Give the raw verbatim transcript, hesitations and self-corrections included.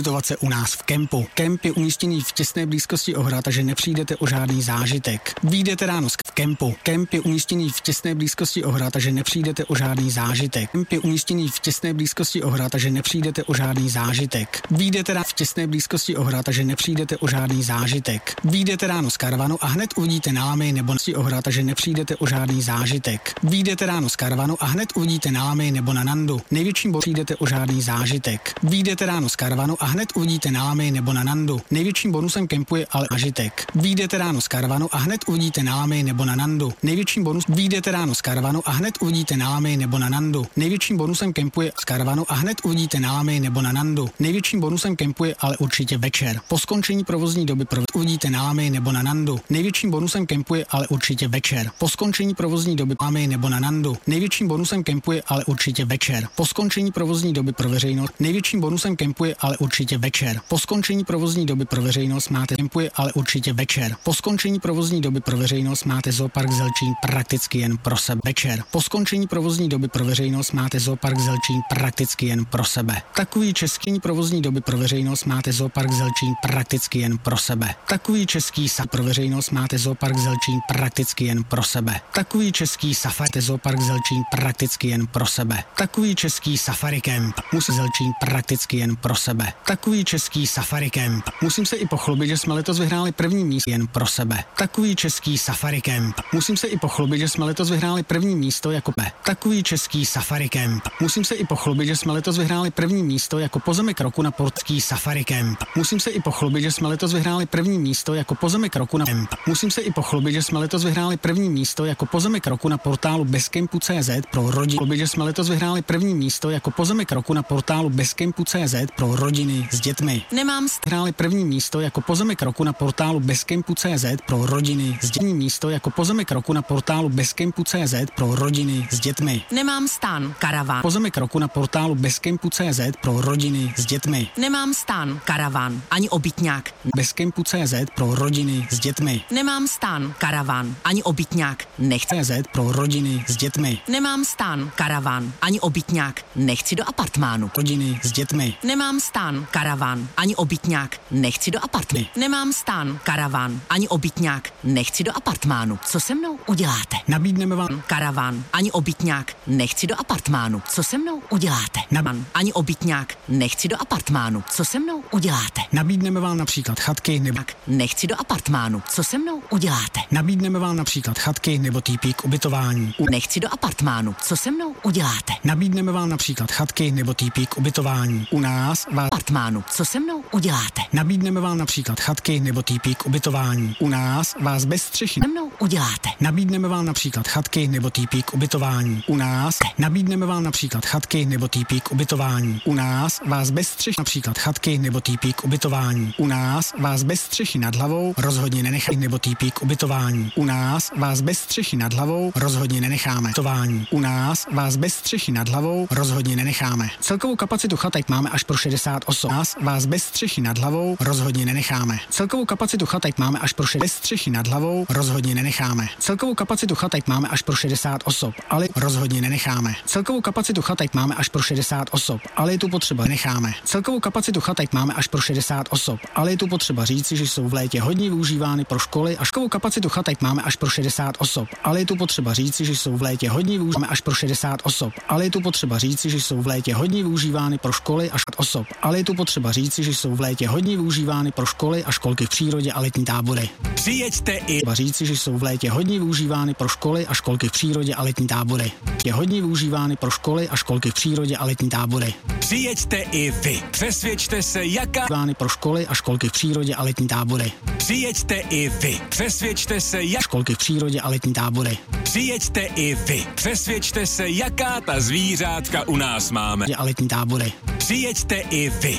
Situace u nás v kempu. Kemp je umístěný v těsné blízkosti Ohra, takže nepřijdete o žádný zážitek. Vyjdete ráno z kempu. Kemp je umístěný v těsné blízkosti Ohra, takže nepřijdete o žádný zážitek. Kemp je umístěný v těsné blízkosti Ohra, takže nepřijdete o žádný zážitek. Vyjdete ráno v těsné blízkosti Ohra, takže nepřijdete o žádný zážitek. Vyjdete ráno z karavanu a hned uvidíte nálamy nebo na Ohra, takže nepřijdete o žádný zážitek. Vyjdete ráno z karavanu a hned uvidíte nálamy nebo na Nandu. Největším bodem přijdete o žádný zážitek. Vyjdete ráno z karavanu a hned uvidíte nálamy nebo na Nandu. Největším bonusem kempu je ale zážitek. Vyjdete ráno z karavanu a hned uvidíte nálamy nebo na Nandu. Největším bonus vyjdete ráno z karavanu a hned uvidíte nálamy nebo na Nandu. Největším bonusem kempu je z karavanu a hned uvidíte nálamy nebo na Nandu. Největším bonusem kempu je ale určitě večer. Po skončení provozní doby pro uvidíte nálamy nebo na Nandu. Největším bonusem kempu je ale určitě večer. Po skončení provozní doby nálamy nebo na Nandu. Největším bonusem kempu je ale určitě večer. Po skončení provozní doby pro veřejnost. Největším bonusem kempu je ale určitě večer. Po skončení provozní doby pro veřejnost máte kempu je ale určitě večer. Po skončení provozní doby pro veřejnost máte Zoopark Zelčín prakticky jen pro sebe večer. Po skončení provozní doby pro veřejnost máte Zoopark Zelčín prakticky jen pro sebe. Takový český provozní doby pro veřejnost máte Zoopark Zelčín prakticky jen pro sebe. Takový český sa pro veřejnost máte Zoopark Zelčín prakticky jen pro sebe. Takový český safari Zoopark Zelčín prakticky jen pro sebe. Takový český safari camp musí Zelčín prakticky jen pro sebe. Takový český safari camp. Musím se i pochlubit, že jsme letos vyhráli první místo jen pro sebe. Takový český safari camp. Musím se i pochlubit, že jsme letos vyhráli první místo jako B. Takový český safari camp. Musím se i pochlubit, že jsme letos vyhráli první místo jako pozemek roku na portský safari camp. Musím se i pochlubit, že jsme letos vyhráli první místo jako pozemek roku na camp. Musím se i pochlubit, že jsme letos vyhráli první místo jako pozemek roku na portálu bezkempu tečka cé zet pro rodiny. Že jsme letos vyhráli první místo jako pozemek roku na portálu bezkempu tečka cé zet pro rodiny s dětmi. Nemám vyhráli první místo jako pozemek roku na portálu bezkempu tečka cé zet pro rodiny s dětmi. Místo jako pozemek roku na portálu bezkempu tečka cé zet pro rodiny s dětmi. Nemám stan karavan. Pozemek roku na portálu bezkempu tečka cé zet pro rodiny s dětmi. Nemám stan karavan ani obytňák. bezkempu tečka cé zet pro rodiny s dětmi. Nemám stan karavan ani obytňák. Nechci cé zet pro rodiny s dětmi. Nemám stan karavan ani obytňák. Nechci do apartmánu. Rodiny s dětmi. Nemám stan karavan ani obytňák. Nechci do apartmánu. Nemám stan karavan ani obytňák. Nechci do apartmánu. Co se mnou uděláte? Nabídneme vám karavan ani obytňák. Nechci do apartmánu. Co se mnou uděláte? Naban ani obytňák. Nechci do apartmánu. Co se mnou uděláte? Nabídneme vám například chatky nebo nechci do apartmánu. Co se mnou uděláte? Nabídneme vám například chatky nebo týpí k ubytování. Nechci do apartmánu. Co se mnou uděláte? Nabídneme vám například chatky nebo týpí k ubytování. U nás vás apartmánu. Co se mnou uděláte? Nabídneme vám například chatky nebo týpí k ubytování. U nás vás bez střechy se mnou uděláte. Nabídneme vám například chatky nebo týpí k ubytování. U nás nabídneme vám například chatky nebo týpí k ubytování. U nás vás bez střechy například chatky nebo týpí k ubytování. U nás vás bez střechy nad hlavou rozhodně nenechají nebo týpí k ubytování. U nás vás bez střechy nad hlavou rozhodně nenecháme. Ubytování. U nás vás bez střechy nad hlavou rozhodně nenecháme. Celkovou kapacitu chatek máme až pro šedesát osob. Nás vás bez střechy nad hlavou rozhodně nenecháme. Celkovou kapacitu chatek máme až pro šedesát střechy nad hlavou rozhodně nenecháme. Celkovou kapacitu chatek máme až pro šedesát osob, ale rozhodně nenecháme. Celkovou kapacitu chatek máme až pro šedesát osob, ale je tu potřeba necháme. Celkovou kapacitu chatek máme až pro šedesát osob, ale je tu potřeba říci, že jsou v létě hodně využívány pro školy a školou kapacitu chatek máme až pro šedesát osob, ale je tu potřeba říci, že jsou v létě hodně využívány až pro šedesát osob, ale je tu potřeba říci, že jsou v létě hodně využívány pro školy a osob, ale je tu potřeba říci, že jsou v létě hodně využívány pro školy a školky v přírodě a letní tábory. Přijeďte i říci, že jsou v létě hodně využívány pro školy a školky v přírodě a letní tábory. Je hodně využívány pro školy a školky v přírodě a letní tábory. Přijeďte i vy. Přesvědčte se, jaká pro školy a školky v přírodě a letní tábory. Přijeďte i vy. Přesvědčte se, jak školky v přírodě a letní tábory. Přijeďte i vy. Přesvědčte se, jaká ta zvířátka u nás máme. A letní tábory. Přijeďte i vy.